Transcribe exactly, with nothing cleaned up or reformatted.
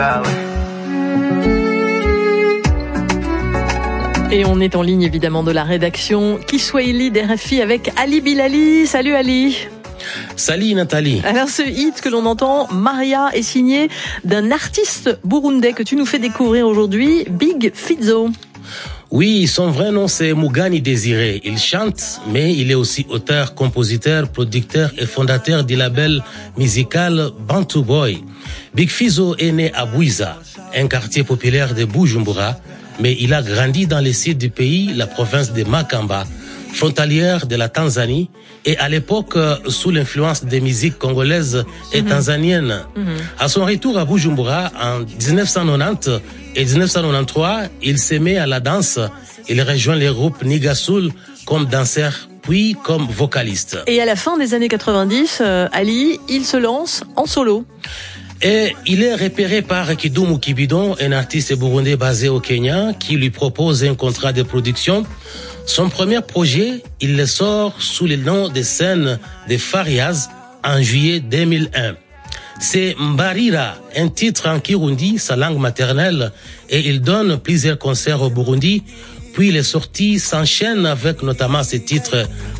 Et on est en ligne évidemment de la rédaction Kiswahili d'R F I avec Ali Bilali. Salut Ali. Salut Nathalie. Alors ce hit que l'on entend, Maria, est signé d'un artiste burundais que tu nous fais découvrir aujourd'hui, Big Fizzo. Oui, son vrai nom c'est Mugani Désiré. Il chante, mais il est aussi auteur, compositeur, producteur et fondateur du label musical Bantu Boy. Big Fizzo est né à Buiza, un quartier populaire de Bujumbura, mais il a grandi dans le sud du pays, la province de Makamba, frontalière de la Tanzanie, et à l'époque sous l'influence des musiques congolaises et mm-hmm. tanzaniennes. Mm-hmm. À son retour à Bujumbura en dix-neuf cent quatre-vingt-dix et dix-neuf cent quatre-vingt-treize, il s'est mis à la danse. Il rejoint les groupes Nigasoul comme danseur puis comme vocaliste. Et à la fin des années quatre-vingt-dix, euh, Ali, il se lance en solo. Et il est repéré par Kidumu Kibidon, un artiste burundais basé au Kenya, qui lui propose un contrat de production. Son premier projet, il le sort sous le nom de scène de Fariaz en juillet deux mille un. C'est Mbarira, un titre en Kirundi, sa langue maternelle, et il donne plusieurs concerts au Burundi. Puis les sorties s'enchaînent avec notamment ce titre